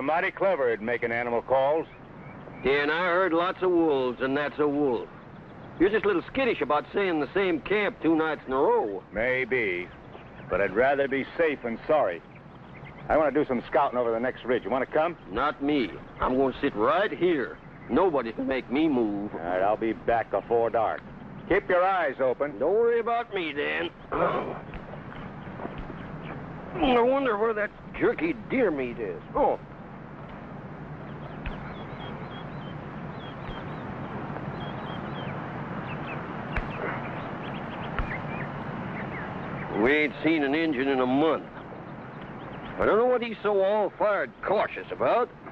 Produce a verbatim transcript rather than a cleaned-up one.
mighty clever at making animal calls. Yeah, and I heard lots of wolves, and that's a wolf. You're just a little skittish about saying the same camp two nights in a row. Maybe, but I'd rather be safe than sorry. I want to do some scouting over the next ridge. You want to come? Not me. I'm going to sit right here. Nobody can make me move. All right, I'll be back before dark. Keep your eyes open. Don't worry about me, Dan. I wonder where that jerky deer meat is. Oh. We ain't seen an Injun in a month. I don't know what he's so all-fired cautious about.